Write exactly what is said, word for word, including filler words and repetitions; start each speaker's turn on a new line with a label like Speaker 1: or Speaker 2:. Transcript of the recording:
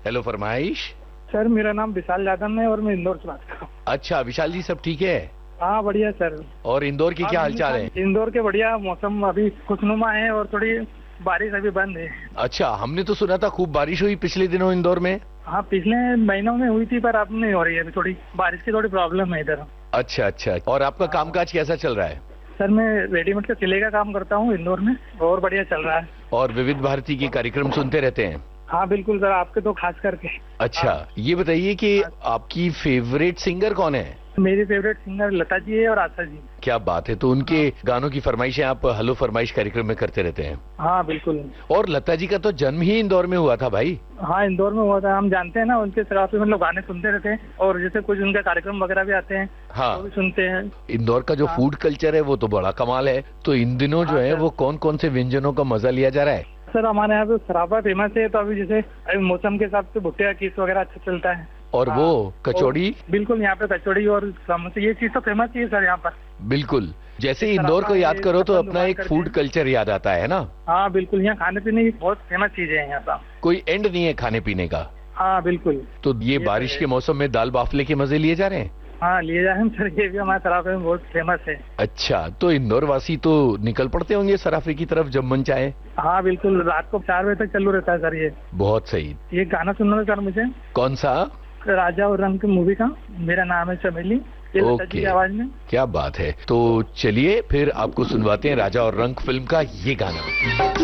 Speaker 1: Hello फरमाइश।
Speaker 2: Sir मेरा नाम विशाल यादव है और मैं इंदौर से बात कर रहा हूँ।
Speaker 1: अच्छा विशाल जी, सब ठीक है?
Speaker 2: हाँ बढ़िया सर।
Speaker 1: और इंदौर की क्या हालचाल है?
Speaker 2: इंदौर के बढ़िया, मौसम अभी खुशनुमा है और थोड़ी बारिश अभी बंद है।
Speaker 1: अच्छा, हमने तो सुना था खूब बारिश हुई पिछले दिनों इंदौर में।
Speaker 2: हाँ पिछले महीनों में हुई थी पर अब नहीं हो रही है, अभी थोड़ी बारिश की थोड़ी प्रॉब्लम है इधर।
Speaker 1: अच्छा अच्छा, और आपका कामकाज कैसा चल रहा है?
Speaker 2: सर मैं रेडीमेड का सिले का काम करता हूँ इंदौर में, और बढ़िया चल रहा है।
Speaker 1: और विविध भारती के कार्यक्रम सुनते रहते हैं?
Speaker 2: हाँ बिल्कुल सर, आपके तो खास करके।
Speaker 1: अच्छा, ये बताइए कि आपकी फेवरेट सिंगर कौन है?
Speaker 2: मेरी फेवरेट सिंगर लता जी है और आशा जी।
Speaker 1: क्या बात है, तो उनके गानों की फरमाइशें आप हेलो फरमाइश कार्यक्रम में करते रहते हैं?
Speaker 2: हाँ बिल्कुल।
Speaker 1: और लता जी का तो जन्म ही इंदौर में हुआ था भाई।
Speaker 2: हाँ इंदौर में हुआ था, हम जानते हैं ना, उनके काफी मतलब गाने सुनते रहते हैं और जैसे कुछ उनका कार्यक्रम वगैरह भी आते हैं।
Speaker 1: हाँ,
Speaker 2: वो भी सुनते हैं।
Speaker 1: इंदौर का जो
Speaker 2: हाँ।
Speaker 1: फूड कल्चर है वो तो बड़ा कमाल है। तो इन दिनों जो
Speaker 2: हाँ,
Speaker 1: है
Speaker 2: सर।
Speaker 1: वो कौन कौन से व्यंजनों का मजा लिया जा रहा है?
Speaker 2: सर हमारे यहाँ पे सराफा फेमस है, तो अभी जैसे अभी मौसम के हिसाब से भुट्टे किस वगैरह अच्छा चलता है।
Speaker 1: और
Speaker 2: हाँ,
Speaker 1: वो कचौड़ी?
Speaker 2: और बिल्कुल, यहाँ पे कचौड़ी और समोसे ये चीज तो फेमस ही है सर यहाँ पर।
Speaker 1: बिल्कुल, जैसे
Speaker 2: एक
Speaker 1: इंदौर को
Speaker 2: सराफा
Speaker 1: याद
Speaker 2: है,
Speaker 1: करो तो
Speaker 2: लखन
Speaker 1: अपना
Speaker 2: दुकान
Speaker 1: एक
Speaker 2: करके।
Speaker 1: फूड कल्चर याद आता है ना।
Speaker 2: हाँ बिल्कुल, यहाँ खाने पीने की बहुत फेमस चीजें हैं यहाँ पर।
Speaker 1: कोई एंड नहीं है खाने पीने का।
Speaker 2: हाँ बिल्कुल।
Speaker 1: तो ये
Speaker 2: ये तो
Speaker 1: बारिश
Speaker 2: है।
Speaker 1: के मौसम में दाल बाफले के मजे लिए जा रहे हैं?
Speaker 2: हाँ लिए जा रहे हैं सर, ये भी हमारे सराफे में बहुत फेमस है।
Speaker 1: अच्छा, तो इंदौर वासी तो निकल पड़ते होंगे सराफे की तरफ जब मन चाहे।
Speaker 2: हाँ बिल्कुल, रात को चार बजे तक चालू रहता है सर ये।
Speaker 1: बहुत सही।
Speaker 2: ये गाना सुनना है सर मुझे।
Speaker 1: कौन सा?
Speaker 2: राजा और रंग की मूवी का, मेरा नाम है चमेली, ये लता जी की आवाज में।
Speaker 1: क्या बात है, तो चलिए फिर आपको सुनवाते हैं राजा और रंक फिल्म का ये गाना।